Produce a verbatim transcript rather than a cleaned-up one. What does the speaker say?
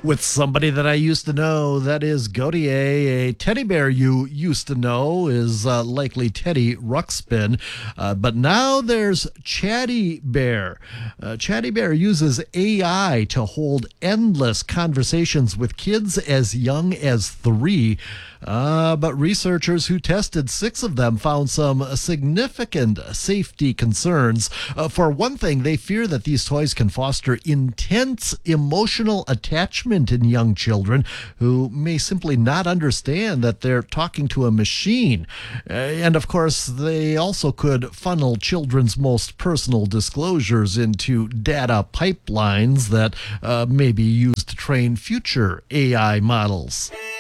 With somebody that I used to know, that is Gautier. A teddy bear you used to know is uh, likely Teddy Ruxpin. Uh, but now there's Chatty Bear. Uh, Chatty Bear uses A I to hold endless conversations with kids as young as three. Uh, but researchers who tested six of them found some significant safety concerns. Uh, for one thing, they fear that these toys can foster intense emotional attachment in young children who may simply not understand that they're talking to a machine. Uh, and of course, they also could funnel children's most personal disclosures into data pipelines that uh, may be used to train future A I models.